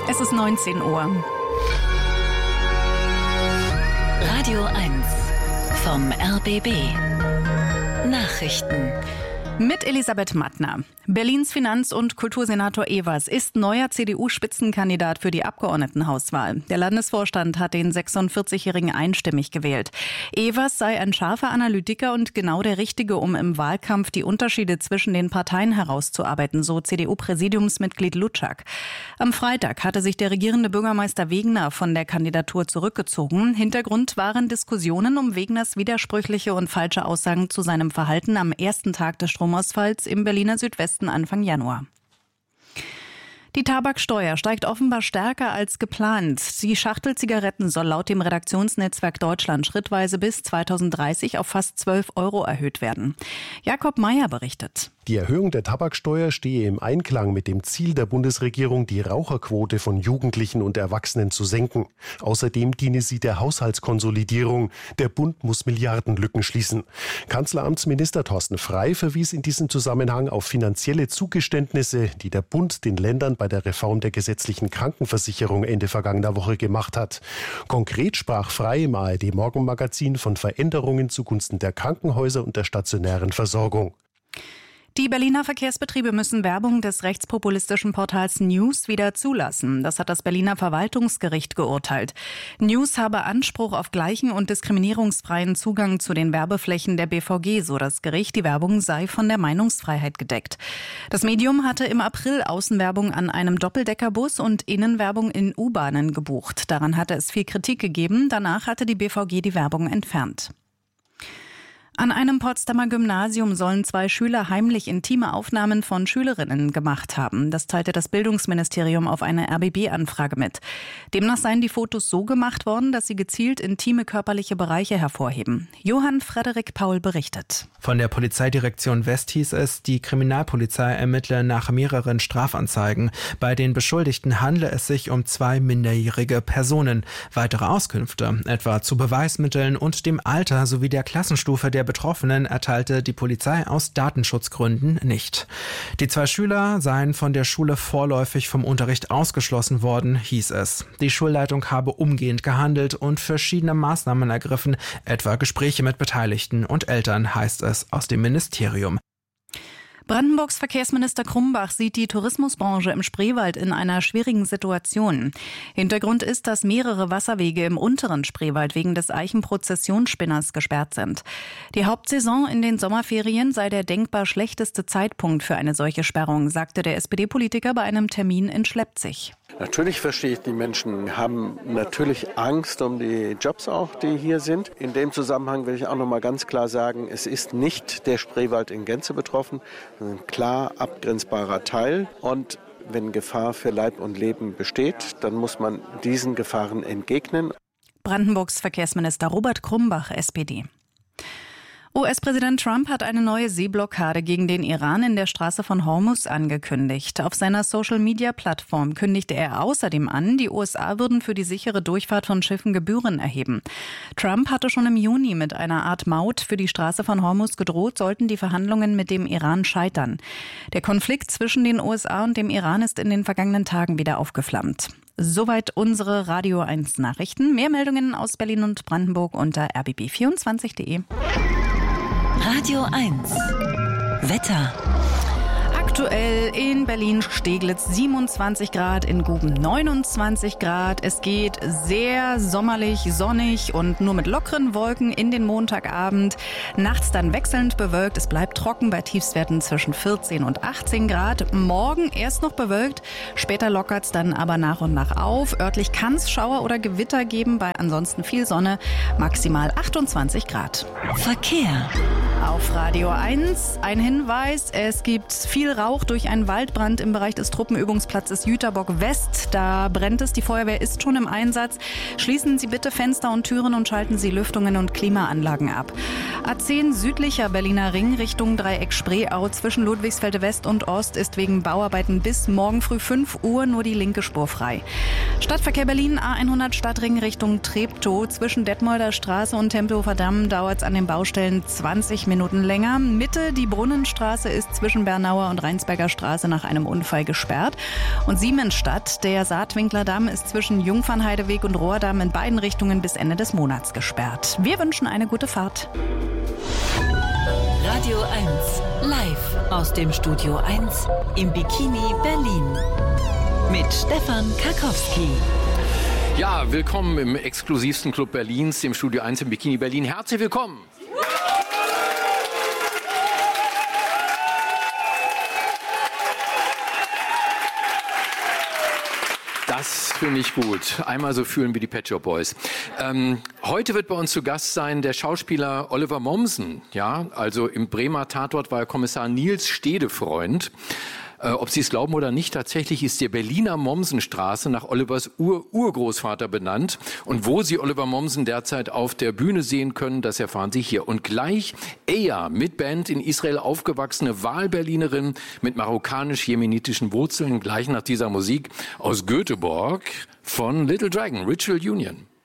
Es ist 19 Uhr. Radio 1 vom RBB. Nachrichten. Mit Elisabeth Mattner. Berlins Finanz- und Kultursenator Evers ist neuer CDU-Spitzenkandidat für die Abgeordnetenhauswahl. Der Landesvorstand hat den 46-Jährigen einstimmig gewählt. Evers sei ein scharfer Analytiker und genau der Richtige, um im Wahlkampf die Unterschiede zwischen den Parteien herauszuarbeiten, so CDU-Präsidiumsmitglied Lutschak. Am Freitag hatte sich der regierende Bürgermeister Wegner von der Kandidatur zurückgezogen. Hintergrund waren Diskussionen um Wegners widersprüchliche und falsche Aussagen zu seinem Verhalten am ersten Tag des Stromausfalls im Berliner Südwesten Anfang Januar. Die Tabaksteuer steigt offenbar stärker als geplant. Die Schachtel Zigaretten soll laut dem Redaktionsnetzwerk Deutschland schrittweise bis 2030 auf fast 12 € erhöht werden. Jakob Meyer berichtet. Die Erhöhung der Tabaksteuer stehe im Einklang mit dem Ziel der Bundesregierung, die Raucherquote von Jugendlichen und Erwachsenen zu senken. Außerdem diene sie der Haushaltskonsolidierung. Der Bund muss Milliardenlücken schließen. Kanzleramtsminister Thorsten Frey verwies in diesem Zusammenhang auf finanzielle Zugeständnisse, die der Bund den Ländern bei der Reform der gesetzlichen Krankenversicherung Ende vergangener Woche gemacht hat. Konkret sprach Frey im ARD-Morgenmagazin von Veränderungen zugunsten der Krankenhäuser und der stationären Versorgung. Die Berliner Verkehrsbetriebe müssen Werbung des rechtspopulistischen Portals News wieder zulassen. Das hat das Berliner Verwaltungsgericht geurteilt. News habe Anspruch auf gleichen und diskriminierungsfreien Zugang zu den Werbeflächen der BVG, so das Gericht. Die Werbung sei von der Meinungsfreiheit gedeckt. Das Medium hatte im April Außenwerbung an einem Doppeldeckerbus und Innenwerbung in U-Bahnen gebucht. Daran hatte es viel Kritik gegeben. Danach hatte die BVG die Werbung entfernt. An einem Potsdamer Gymnasium sollen 2 Schüler heimlich intime Aufnahmen von Schülerinnen gemacht haben. Das teilte das Bildungsministerium auf eine RBB-Anfrage mit. Demnach seien die Fotos so gemacht worden, dass sie gezielt intime körperliche Bereiche hervorheben. Johann Frederik Paul berichtet. Von der Polizeidirektion West hieß es, die Kriminalpolizei ermittle nach mehreren Strafanzeigen. Bei den Beschuldigten handle es sich um 2 minderjährige Personen. Weitere Auskünfte, etwa zu Beweismitteln und dem Alter sowie der Klassenstufe der Betroffenen, erteilte die Polizei aus Datenschutzgründen nicht. Die 2 Schüler seien von der Schule vorläufig vom Unterricht ausgeschlossen worden, hieß es. Die Schulleitung habe umgehend gehandelt und verschiedene Maßnahmen ergriffen, etwa Gespräche mit Beteiligten und Eltern, heißt es aus dem Ministerium. Brandenburgs Verkehrsminister Krumbach sieht die Tourismusbranche im Spreewald in einer schwierigen Situation. Hintergrund ist, dass mehrere Wasserwege im unteren Spreewald wegen des Eichenprozessionsspinners gesperrt sind. Die Hauptsaison in den Sommerferien sei der denkbar schlechteste Zeitpunkt für eine solche Sperrung, sagte der SPD-Politiker bei einem Termin in Schleppzig. Natürlich verstehe ich, die Menschen haben natürlich Angst um die Jobs auch, die hier sind. In dem Zusammenhang will ich auch noch mal ganz klar sagen, es ist nicht der Spreewald in Gänze betroffen, ein klar abgrenzbarer Teil. Und wenn Gefahr für Leib und Leben besteht, dann muss man diesen Gefahren entgegnen. Brandenburgs Verkehrsminister Robert Krumbach, SPD. US-Präsident Trump hat eine neue Seeblockade gegen den Iran in der Straße von Hormuz angekündigt. Auf seiner Social-Media-Plattform kündigte er außerdem an, die USA würden für die sichere Durchfahrt von Schiffen Gebühren erheben. Trump hatte schon im Juni mit einer Art Maut für die Straße von Hormuz gedroht, sollten die Verhandlungen mit dem Iran scheitern. Der Konflikt zwischen den USA und dem Iran ist in den vergangenen Tagen wieder aufgeflammt. Soweit unsere Radio 1 Nachrichten. Mehr Meldungen aus Berlin und Brandenburg unter rbb24.de. Radio 1 Wetter. Aktuell in Berlin-Steglitz 27 Grad, in Guben 29 Grad. Es geht sehr sommerlich, sonnig und nur mit lockeren Wolken in den Montagabend. Nachts dann wechselnd bewölkt. Es bleibt trocken bei Tiefstwerten zwischen 14 und 18 Grad. Morgen erst noch bewölkt, später lockert es dann aber nach und nach auf. Örtlich kann es Schauer oder Gewitter geben, bei ansonsten viel Sonne, maximal 28 Grad. Verkehr. Auf Radio 1 ein Hinweis, es gibt viel Rauch durch einen Waldbrand im Bereich des Truppenübungsplatzes Jüterbock West. Da brennt es, die Feuerwehr ist schon im Einsatz. Schließen Sie bitte Fenster und Türen und schalten Sie Lüftungen und Klimaanlagen ab. A10 südlicher Berliner Ring Richtung Dreieck Spreeau zwischen Ludwigsfelde West und Ost ist wegen Bauarbeiten bis morgen früh 5 Uhr nur die linke Spur frei. Stadtverkehr Berlin A100 Stadtring Richtung Treptow zwischen Detmolder Straße und Tempelhofer Damm dauert es an den Baustellen 20 Minuten. Minuten länger. Mitte, die Brunnenstraße ist zwischen Bernauer und Rheinsberger Straße nach einem Unfall gesperrt. Und Siemensstadt, der Saatwinkler Damm, ist zwischen Jungfernheideweg und Rohrdamm in beiden Richtungen bis Ende des Monats gesperrt. Wir wünschen eine gute Fahrt. Radio 1, live aus dem Studio 1 im Bikini Berlin. Mit Stefan Karkowski. Ja, willkommen im exklusivsten Club Berlins, dem Studio 1 im Bikini Berlin. Herzlich willkommen! Das finde ich gut. Einmal so fühlen wie die Pet Shop Boys. Heute wird bei uns zu Gast sein der Schauspieler Oliver Mommsen. Ja, also im Bremer Tatort war Kommissar Nils Stede-Freund. Ob Sie es glauben oder nicht, tatsächlich ist die Berliner Mommsenstraße nach Olivers Urgroßvater benannt. Und wo Sie Oliver Mommsen derzeit auf der Bühne sehen können, das erfahren Sie hier. Und gleich Eya, mit Band in Israel aufgewachsene Wahlberlinerin mit marokkanisch-jemenitischen Wurzeln, gleich nach dieser Musik aus Göteborg von Little Dragon, Ritual Union.